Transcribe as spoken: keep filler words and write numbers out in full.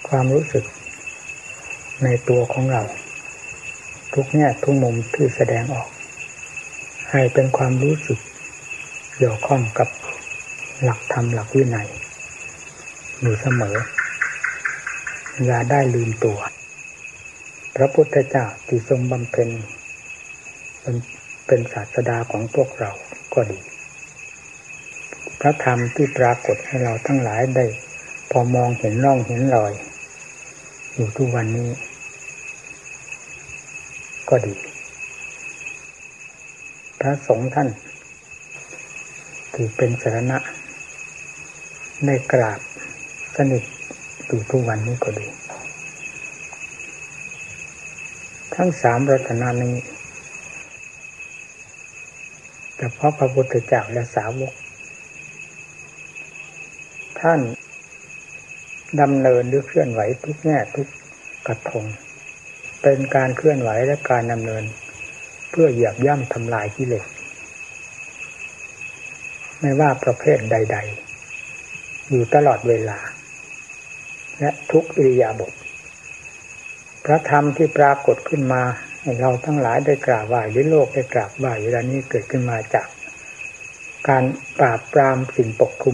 ความรู้สึกในตัวของเราทุกแง่ทุกมุมที่แสดงออกให้เป็นความรู้สึกเกี่ยวข้องกับหลักธรรมหลักวินัยอยู่เสมออย่าได้ลืมตัวพระพุทธเจ้าที่ทรงบำเพ็ญเป็นเป็นศาสดาของพวกเราก็ดีพระธรรมที่ปรากฏให้เราทั้งหลายได้พอมองเห็นร่องเห็นรอยอยู่ทุกวันนี้ก็ดีพระสงฆ์ท่านที่เป็นสรณะได้กราบสนิทอยู่ทุกวันนี้ก็ดีทั้งสามรัตนานี้เฉพาะพระพุทธเจ้าและสาวกท่านดำเนินหรือเคลื่อนไหวทุกแง่ทุกกระทงเป็นการเคลื่อนไหวและการดำเนินเพื่อเหยียบย่ำทำลายกิเลสไม่ว่าประเภทใดๆอยู่ตลอดเวลาและทุกอิริยาบถพระธรรมที่ปรากฏขึ้นมาให้เราทั้งหลายได้กราบไหว้หรือโลกได้กราบไหว้เวลานี้เกิดขึ้นมาจากการปราบปรามสิ่งปกคลุม